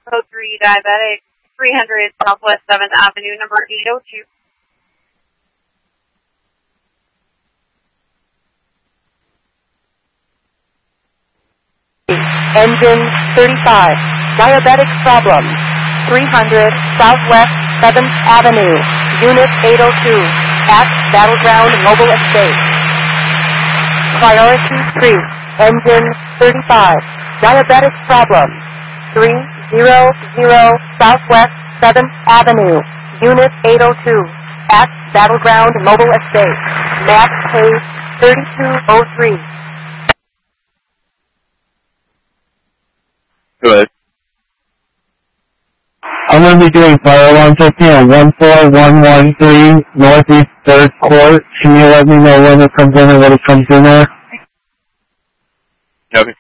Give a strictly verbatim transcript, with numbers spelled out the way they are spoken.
code three diabetic, three hundred Southwest seventh Avenue, number eight oh two. Engine thirty-five, diabetic problem, three hundred Southwest seventh Avenue, Unit eight oh two, at Battleground Mobile Estate. Priority three, engine thirty-five, diabetic problem, three hundred Southwest seventh Avenue, Unit eight oh two, at Battleground Mobile Estate. Max case thirty-two oh three. Good. I'm going to be doing fire alarm testing on one four one one three Northeast third Court. Can you let me know when it comes in and what it comes in there? Copy.